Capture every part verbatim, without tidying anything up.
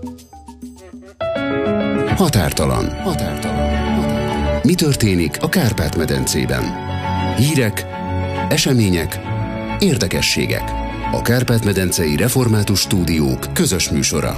Határtalan. Határtalan. Mi történik a Kárpát-medencében? Hírek, események, érdekességek. A Kárpát-medencei Református Stúdiók közös műsora.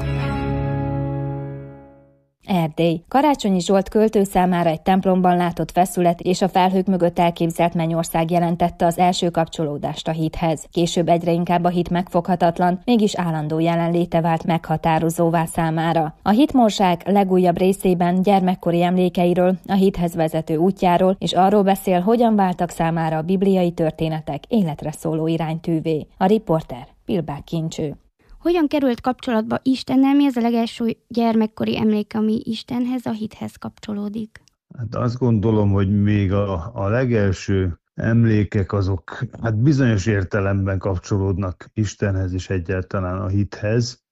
Erdély. Karácsonyi Zsolt költő számára egy templomban látott feszület és a felhők mögött elképzelt mennyország jelentette az első kapcsolódást a hithez. Később egyre inkább a hit megfoghatatlan, mégis állandó jelenléte vált meghatározóvá számára. A hitmorzság legújabb részében gyermekkori emlékeiről, a hithez vezető útjáról, és arról beszél, hogyan váltak számára a bibliai történetek életre szóló iránytűvé. A riporter Pilbák Kincső. Hogyan került kapcsolatba Istennel? Mi az a legelső gyermekkori emlék, ami Istenhez, a hithez kapcsolódik? Hát azt gondolom, hogy még a, a legelső emlékek azok hát bizonyos értelemben kapcsolódnak Istenhez és egyáltalán a hithez,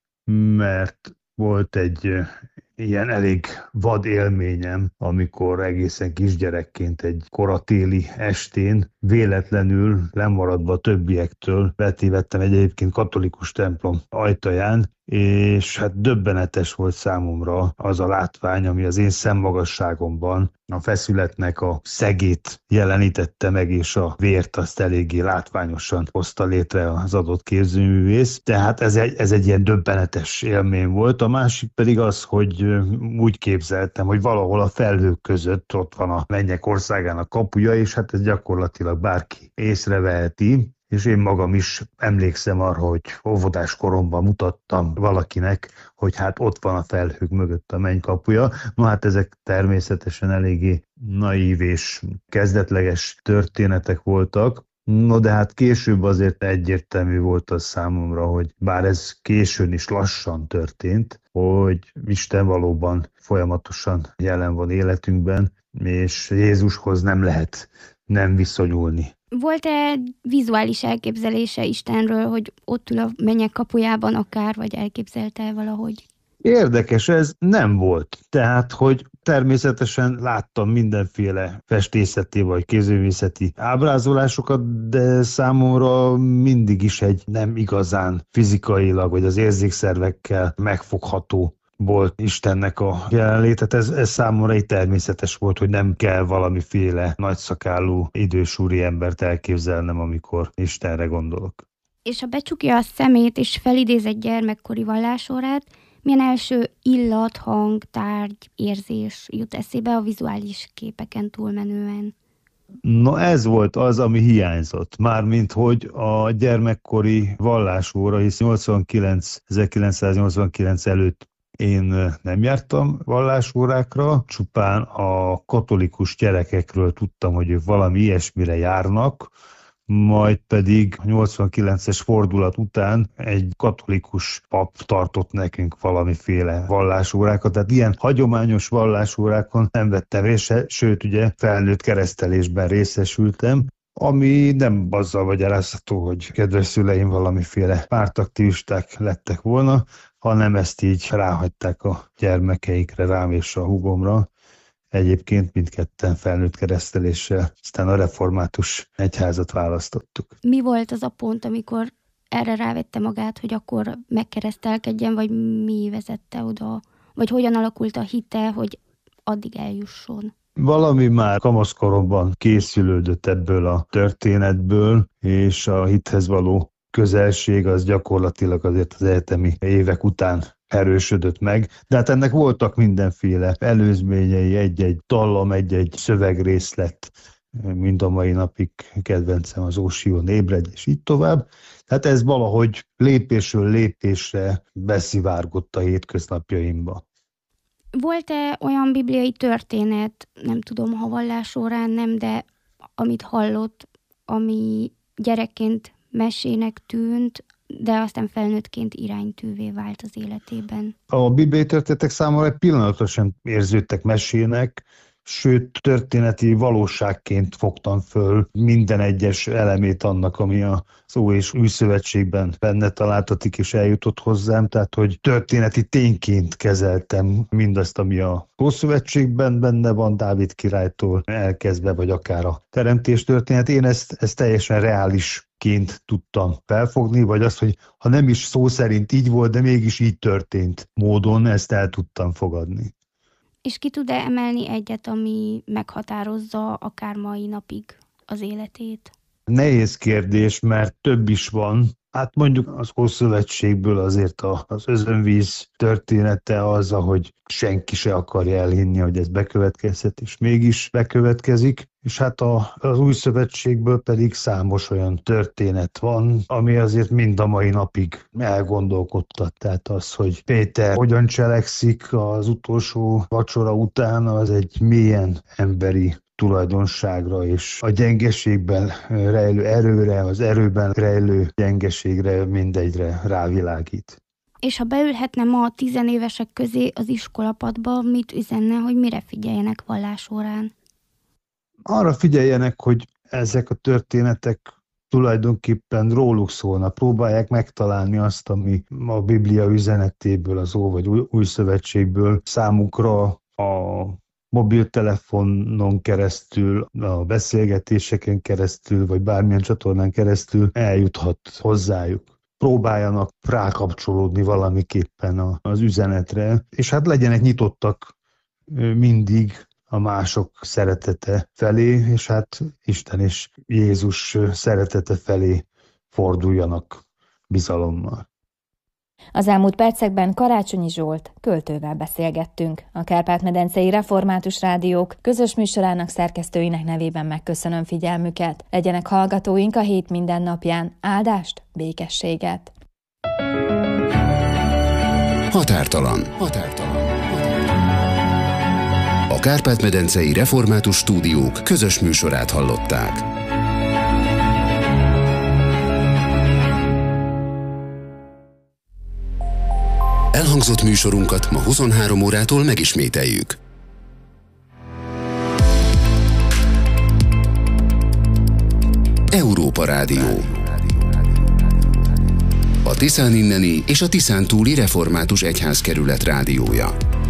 mert volt egy ilyen elég vad élményem, amikor egészen kisgyerekként egy koratéli estén véletlenül lemaradva a többiektől betévedtem egy egyébként katolikus templom ajtaján, és hát döbbenetes volt számomra az a látvány, ami az én szemmagasságomban a feszületnek a szegét jelenítette meg, és a vért azt eléggé látványosan hozta létre az adott képzőművész. Tehát ez egy, ez egy ilyen döbbenetes élmény volt. A másik pedig az, hogy úgy képzeltem, hogy valahol a felhők között ott van a mennyek országának kapuja, és hát ez gyakorlatilag bárki észreveheti. És én magam is emlékszem arra, hogy óvodás koromban mutattam valakinek, hogy hát ott van a felhők mögött a mennykapuja. No hát ezek természetesen eléggé naív és kezdetleges történetek voltak. No de hát később azért egyértelmű volt az számomra, hogy bár ez későn is lassan történt, hogy Isten valóban folyamatosan jelen van életünkben, és Jézushoz nem lehet nem viszonyulni. Volt-e vizuális elképzelése Istenről, hogy ott ül a mennyek kapujában akár, vagy elképzelte valahogy? Érdekes, ez nem volt. Tehát, hogy természetesen láttam mindenféle festészeti vagy kézművészeti ábrázolásokat, de számomra mindig is egy nem igazán fizikailag, vagy az érzékszervekkel megfogható volt Istennek a jelenlétet. Ez, ez számomra így természetes volt, hogy nem kell valamiféle nagyszakálú idős úri embert elképzelnem, amikor Istenre gondolok. És ha becsukja a szemét és felidéz egy gyermekkori vallásórát, milyen első illat, hang, tárgy, érzés jut eszébe a vizuális képeken túlmenően? Na ez volt az, ami hiányzott. Mármint, hogy a gyermekkori vallásóra, hisz nyolcvankilenc, ezerkilencszáznyolcvankilenc előtt én nem jártam vallásórákra, csupán a katolikus gyerekekről tudtam, hogy ők valami ilyesmire járnak, majd pedig nyolcvankilences fordulat után egy katolikus pap tartott nekünk valamiféle vallásórákat, tehát ilyen hagyományos vallásórákon nem vettem részt, sőt ugye felnőtt keresztelésben részesültem, ami nem azzal magyarázható, hogy kedves szüleim valamiféle pártaktivisták lettek volna, hanem ezt így ráhagyták a gyermekeikre, rám és a húgomra. Egyébként mindketten felnőtt kereszteléssel, aztán a református egyházat választottuk. Mi volt az a pont, amikor erre rávette magát, hogy akkor megkeresztelkedjen, vagy mi vezette oda? Vagy hogyan alakult a hite, hogy addig eljusson? Valami már kamaszkoromban készülődött ebből a történetből, és a hithez való közelség az gyakorlatilag azért az egyetemi évek után erősödött meg, de hát ennek voltak mindenféle előzményei, egy-egy dallam, egy-egy szövegrészlet, mind a mai napig kedvencem az Ósion ébredj, és így tovább. Tehát ez valahogy lépésről lépésre beszivárgott a hétköznapjaimba. Volt-e olyan bibliai történet, nem tudom, ha vallásórán nem, de amit hallott, ami gyerekként mesének tűnt, de aztán felnőttként iránytűvé vált az életében? A bibliai történetek számomra egy pillanatosan érződtek mesének, sőt történeti valóságként fogtam föl minden egyes elemét annak, ami az Ó és Új Szövetségben benne találtatik és eljutott hozzám, tehát hogy történeti tényként kezeltem mindazt, ami a Ószövetségben benne van, Dávid királytól elkezdve, vagy akár a teremtés történet. Én ezt, ezt teljesen reális ként tudtam felfogni, vagy azt, hogy ha nem is szó szerint így volt, de mégis így történt módon, ezt el tudtam fogadni. És ki tud-e emelni egyet, ami meghatározza akár mai napig az életét? Nehéz kérdés, mert több is van. Hát mondjuk az Ószövetségből azért az özönvíz története az, ahogy senki se akarja elhinni, hogy ez bekövetkezhet, és mégis bekövetkezik. És hát az Új Szövetségből pedig számos olyan történet van, ami azért mind a mai napig elgondolkodtat. Tehát az, hogy Péter hogyan cselekszik az utolsó vacsora után, az egy mélyen emberi tulajdonságra és a gyengeségben rejlő erőre, az erőben rejlő gyengeségre mindegyre rávilágít. És ha beülhetne ma a tizenévesek közé az iskolapadba, mit üzenne, hogy mire figyeljenek vallásórán? Arra figyeljenek, hogy ezek a történetek tulajdonképpen róluk szólnak. Próbálják megtalálni azt, ami a Biblia üzenetéből, az Ó vagy Új Szövetségből számukra a mobiltelefonon keresztül, a beszélgetéseken keresztül, vagy bármilyen csatornán keresztül eljuthat hozzájuk. Próbáljanak rákapcsolódni valamiképpen az üzenetre, és hát legyenek nyitottak mindig a mások szeretete felé, és hát Isten és Jézus szeretete felé forduljanak bizalommal. Az elmúlt percekben Karácsonyi Zsolt költővel beszélgettünk. A Kárpát-medencei Református Rádiók közös műsorának szerkesztőinek nevében megköszönöm figyelmüket. Legyenek hallgatóink a hét minden napján. Áldást, békességet! Határtalan. Határtalan. A Kárpát-medencei Református Stúdiók közös műsorát hallották. Elhangzott műsorunkat ma huszonhárom órától megismételjük. Európa Rádió. A Tiszán inneni és a Tiszán túli református egyházkerület rádiója.